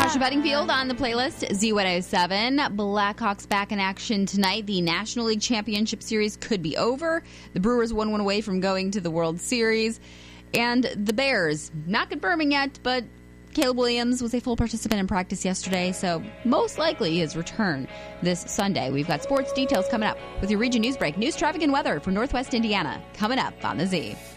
Sasha Bedingfield on the playlist, Z107. Blackhawks back in action tonight. The National League Championship Series could be over. The Brewers 1-1 away from going to the World Series. And the Bears, not confirming yet, but Caleb Williams was a full participant in practice yesterday, so most likely his return this Sunday. We've got sports details coming up with your Region News Break. News, traffic, and weather from Northwest Indiana coming up on the Z.